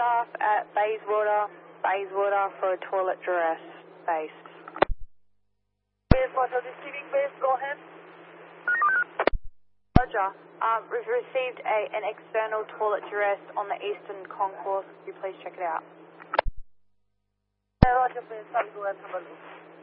staff at Bayswater for toilet duress base. Bayswater receiving base, go ahead. Roger. We've received an external toilet duress on the eastern concourse. Could you please check it out? Roger, base, I'll go and have a look.